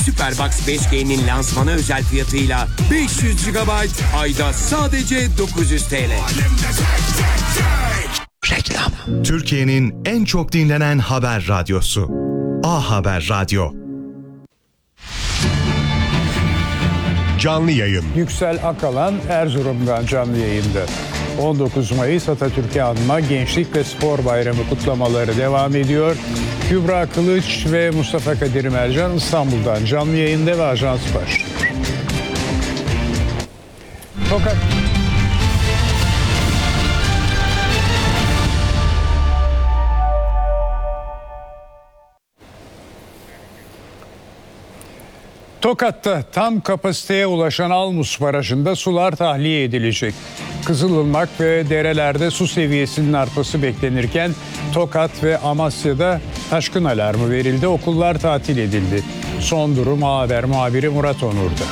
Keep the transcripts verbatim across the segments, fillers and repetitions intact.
Superbox beş G'nin lansmanı özel fiyatıyla beş yüz gigabayt ayda sadece dokuz yüz TL. Reklam. Türkiye'nin en çok dinlenen haber radyosu. A Haber Radyo. Canlı yayın. Yüksel Akalan Erzurum'dan canlı yayında. on dokuz Mayıs Atatürk'ü anma Gençlik ve Spor Bayramı kutlamaları devam ediyor. Kübra Kılıç ve Mustafa Kadir Mercan İstanbul'dan canlı yayında ve ajans başlıyor. Tokat Tokat'ta tam kapasiteye ulaşan Almus Barajı'nda sular tahliye edilecek. Kızılırmak ve derelerde su seviyesinin artması beklenirken Tokat ve Amasya'da taşkın alarmı verildi. Okullar tatil edildi. Son durum A Haber muhabiri Murat Onur'da.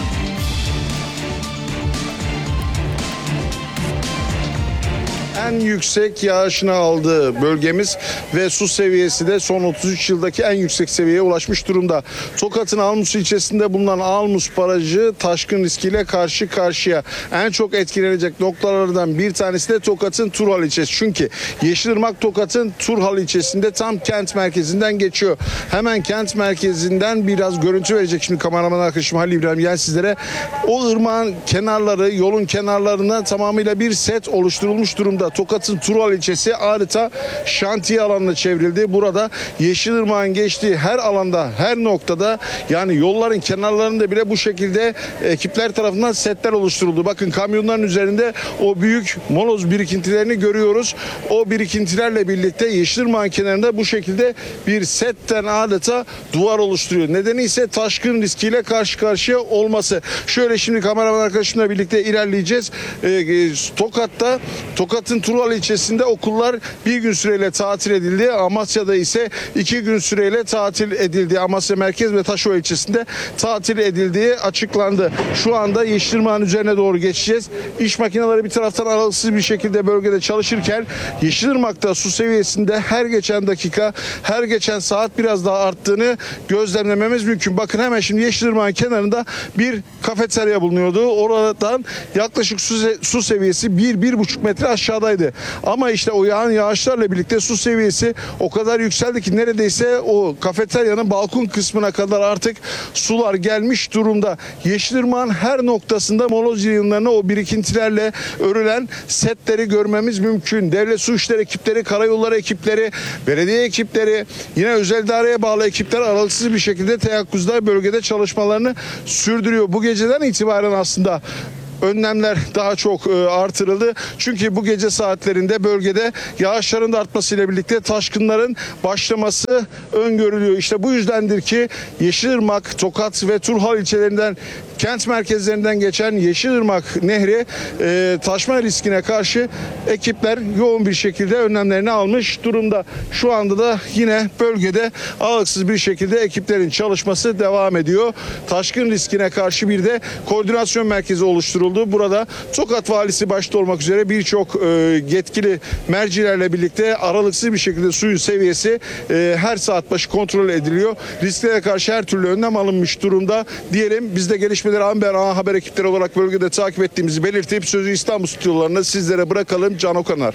En yüksek yağışını aldığı bölgemiz ve su seviyesi de son otuz üç yıldaki en yüksek seviyeye ulaşmış durumda. Tokat'ın Almus ilçesinde bulunan Almus Barajı taşkın riskiyle karşı karşıya. En çok etkilenecek noktalardan bir tanesi de Tokat'ın Turhal ilçesi. Çünkü Yeşilırmak Tokat'ın Turhal ilçesinde tam kent merkezinden geçiyor. Hemen kent merkezinden biraz görüntü verecek şimdi kameraman arkadaşım Halil İbrahim Yel sizlere. O ırmağın kenarları, yolun kenarlarına tamamıyla bir set oluşturulmuş durumda. Tokat'ın Turhal ilçesi adeta şantiye alanına çevrildi. Burada Yeşilırmak'ın geçtiği her alanda, her noktada yani yolların kenarlarında bile bu şekilde ekipler tarafından setler oluşturuldu. Bakın kamyonların üzerinde o büyük moloz birikintilerini görüyoruz. O birikintilerle birlikte Yeşilırmak'ın kenarında bu şekilde bir setten adeta duvar oluşturuyor. Nedeni ise taşkın riskiyle karşı karşıya olması. Şöyle şimdi kameraman arkadaşımla birlikte ilerleyeceğiz. Ee, Tokat'ta Tokat'ın Turhal ilçesinde okullar bir gün süreyle tatil edildi. Amasya'da ise iki gün süreyle tatil edildi. Amasya Merkez ve Taşova ilçesinde tatil edildiği açıklandı. Şu anda Yeşilırmak'ın üzerine doğru geçeceğiz. İş makineleri bir taraftan aralıksız bir şekilde bölgede çalışırken Yeşilırmak'ta su seviyesinde her geçen dakika, her geçen saat biraz daha arttığını gözlemlememiz mümkün. Bakın hemen şimdi Yeşilırmak'ın kenarında bir kafeterya bulunuyordu. Oradan yaklaşık su, su seviyesi bir bir buçuk metre aşağıdaydı. Ama işte o yağan yağışlarla birlikte su seviyesi o kadar yükseldi ki neredeyse o kafeteryanın balkon kısmına kadar artık sular gelmiş durumda. Yeşilırmak'ın her noktasında moloz yığınlarına o birikintilerle örülen setleri görmemiz mümkün. Devlet su işleri ekipleri, karayolları ekipleri, belediye ekipleri, yine özel idareye bağlı ekipler aralıksız bir şekilde teyakkuzda bölgede çalışmalarını sürdürüyor. Bu geceden itibaren aslında önlemler daha çok artırıldı. Çünkü bu gece saatlerinde bölgede yağışların da artmasıyla birlikte taşkınların başlaması öngörülüyor. İşte bu yüzdendir ki Yeşilırmak, Tokat ve Turhal ilçelerinden kent merkezlerinden geçen Yeşilırmak Nehri e, taşma riskine karşı ekipler yoğun bir şekilde önlemlerini almış durumda. Şu anda da yine bölgede aralıksız bir şekilde ekiplerin çalışması devam ediyor. Taşkın riskine karşı bir de koordinasyon merkezi oluşturuldu. Burada Tokat valisi başta olmak üzere birçok e, yetkili mercilerle birlikte aralıksız bir şekilde suyun seviyesi e, her saat başı kontrol ediliyor. Risklere karşı her türlü önlem alınmış durumda diyelim. Biz de gelişmeleri Amber A Haber ekipleri olarak bölgede takip ettiğimizi belirtip sözü İstanbul stüdyolarına sizlere bırakalım. Can Okanar.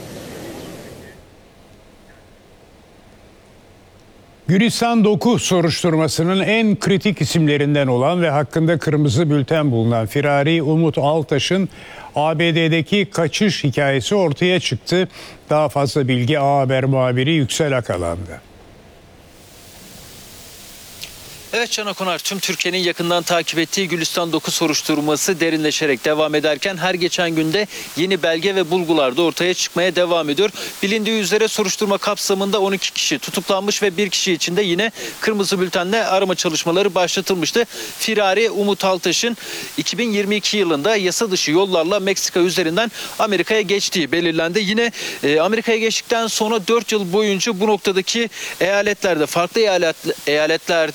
Gülistan Doku soruşturmasının en kritik isimlerinden olan ve hakkında kırmızı bülten bulunan firari Umut Altaş'ın A B D'deki kaçış hikayesi ortaya çıktı. Daha fazla bilgi A Haber muhabiri Yüksel Akalan'da. Evet Can Okonar, tüm Türkiye'nin yakından takip ettiği Gülistan Doku soruşturması derinleşerek devam ederken her geçen günde yeni belge ve bulgular da ortaya çıkmaya devam ediyor. Bilindiği üzere soruşturma kapsamında on iki kişi tutuklanmış ve bir kişi için de yine kırmızı bültenle arama çalışmaları başlatılmıştı. Firari Umut Altaş'ın iki bin yirmi iki yılında yasa dışı yollarla Meksika üzerinden Amerika'ya geçtiği belirlendi. Yine e, Amerika'ya geçtikten sonra dört yıl boyunca bu noktadaki eyaletlerde, farklı eyalet, eyaletlerde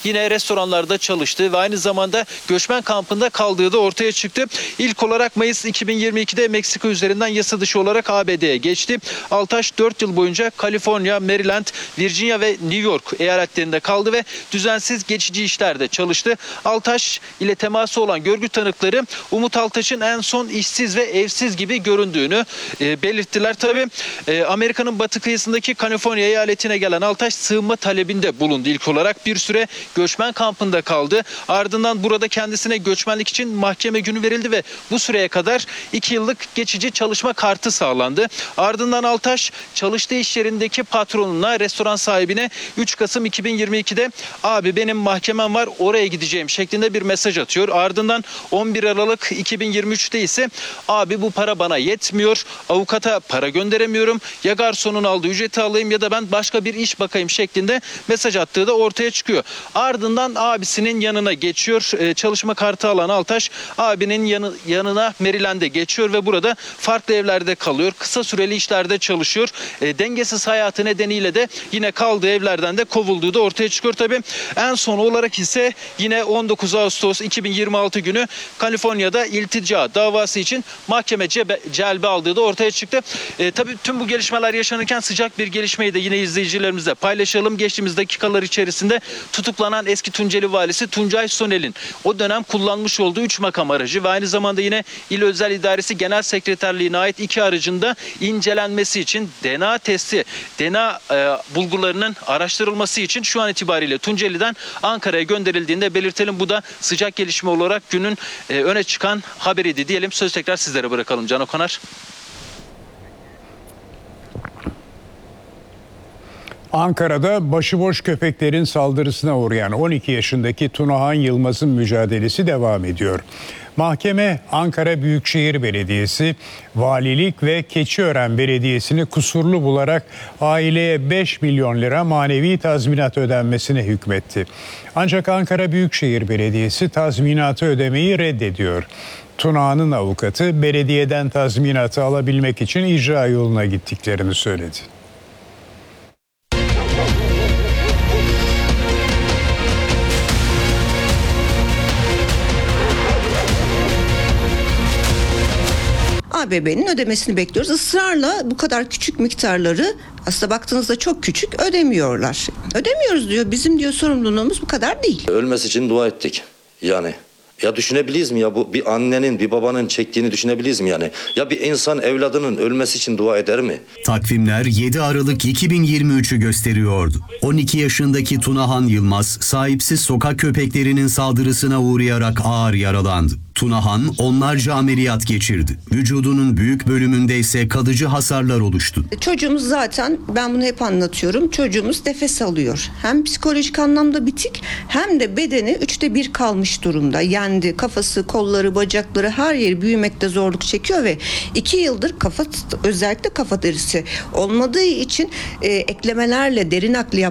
yine restoranlarda çalıştığı ve aynı zamanda göçmen kampında kaldığı da ortaya çıktı. İlk olarak Mayıs iki bin yirmi ikide Meksika üzerinden yasa dışı olarak A B D'ye geçti. Altaş dört yıl boyunca Kaliforniya, Maryland, Virginia ve New York eyaletlerinde kaldı ve düzensiz geçici işlerde çalıştı. Altaş ile teması olan görgü tanıkları Umut Altaş'ın en son işsiz ve evsiz gibi göründüğünü e, belirttiler. Tabii e, Amerika'nın batı kıyısındaki Kaliforniya eyaletine gelen Altaş sığınma talebinde bulundu ilk olarak. Bir süre göçmen kampında kaldı. Ardından burada kendisine göçmenlik için mahkeme günü verildi ve bu süreye kadar iki yıllık geçici çalışma kartı sağlandı. Ardından Altaş çalıştığı iş yerindeki patronuna, restoran sahibine üç Kasım iki bin yirmi ikide abi benim mahkemem var oraya gideceğim şeklinde bir mesaj atıyor. Ardından on bir Aralık iki bin yirmi üçte ise abi bu para bana yetmiyor, avukata para gönderemiyorum, ya garsonun aldığı ücreti alayım ya da ben başka bir iş bakayım şeklinde mesaj attığı da ortaya çıkıyor. Ardından abisinin yanına geçiyor. Ee, çalışma kartı alan Altaş abinin yanı, yanına Maryland'e geçiyor ve burada farklı evlerde kalıyor. Kısa süreli işlerde çalışıyor. E, dengesiz hayatı nedeniyle de yine kaldığı evlerden de kovulduğu da ortaya çıkıyor. Tabii en son olarak ise yine on dokuz Ağustos iki bin yirmi altı günü Kaliforniya'da iltica davası için mahkeme cebe, celbe aldığı da ortaya çıktı. E, tabii tüm bu gelişmeler yaşanırken sıcak bir gelişmeyi de yine izleyicilerimizle paylaşalım. Geçtiğimiz dakikalar içerisinde tutuklanan eski Tunceli valisi Tuncay Sonel'in o dönem kullanmış olduğu üç makam aracı ve aynı zamanda yine İl Özel İdaresi Genel Sekreterliğine ait iki aracın da incelenmesi için D N A testi, D N A e, bulgularının araştırılması için şu an itibariyle Tunceli'den Ankara'ya gönderildiğinde belirtelim. Bu da sıcak gelişme olarak günün e, öne çıkan haberiydi diyelim. Söz tekrar sizlere bırakalım. Can Okonar. Ankara'da başıboş köpeklerin saldırısına uğrayan on iki yaşındaki Tunahan Yılmaz'ın mücadelesi devam ediyor. Mahkeme Ankara Büyükşehir Belediyesi, Valilik ve Keçiören Belediyesi'ni kusurlu bularak aileye beş milyon lira manevi tazminat ödenmesine hükmetti. Ancak Ankara Büyükşehir Belediyesi tazminatı ödemeyi reddediyor. Tunahan'ın avukatı belediyeden tazminatı alabilmek için icra yoluna gittiklerini söyledi. A B B'nin ödemesini bekliyoruz. Israrla bu kadar küçük miktarları aslında baktığınızda çok küçük ödemiyorlar. Ödemiyoruz diyor. Bizim diyor sorumluluğumuz bu kadar değil. Ölmesi için dua ettik yani. Ya düşünebiliriz mi ya, bu bir annenin bir babanın çektiğini düşünebiliriz mi yani? Ya bir insan evladının ölmesi için dua eder mi? Takvimler yedi Aralık iki bin yirmi üçü gösteriyordu. on iki yaşındaki Tunahan Yılmaz sahipsiz sokak köpeklerinin saldırısına uğrayarak ağır yaralandı. Tunahan onlarca ameliyat geçirdi. Vücudunun büyük bölümünde ise kalıcı hasarlar oluştu. Çocuğumuz zaten, ben bunu hep anlatıyorum, çocuğumuz nefes alıyor. Hem psikolojik anlamda bitik hem de bedeni üçte bir kalmış durumda. Yendi, kafası, kolları, bacakları her yeri büyümekte zorluk çekiyor ve iki yıldır kafa, özellikle kafa derisi olmadığı için e, eklemelerle derin nakli